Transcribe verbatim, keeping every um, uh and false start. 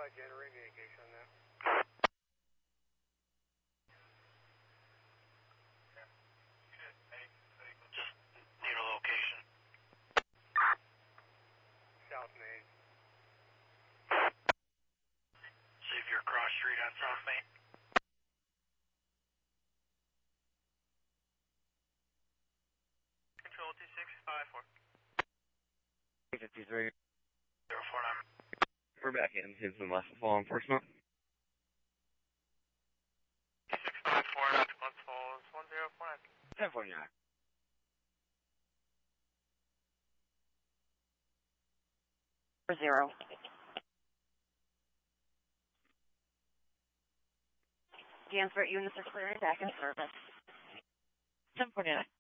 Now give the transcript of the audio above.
generate indication on that. Just need a location. South Main. See if you're cross street on South Main. Control two six five four. fifty-three. zero four nine. We're back in. Here's some less law enforcement. two six five four, Lance Falls, one zero four nine. ten forty-nine. Zero. Gansevoort units are clearing back in service. ten forty-nine.